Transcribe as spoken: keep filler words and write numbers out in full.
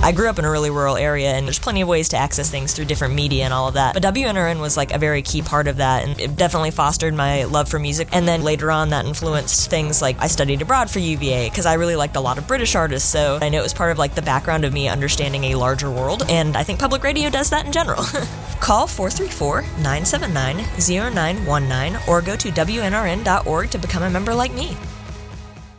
I grew up in a really rural area, and there's plenty of ways to access things through different media and all of that. But W N R N was like a very key part of that, and it definitely fostered my love for music. And then later on, that influenced things like I studied abroad for U V A because I really liked a lot of British artists, so I know it was part of like the background of me understanding a larger world, and I think public radio does that in general. Call four three four, nine seven nine, zero nine one nine or go to W N R N dot org to become a member like me.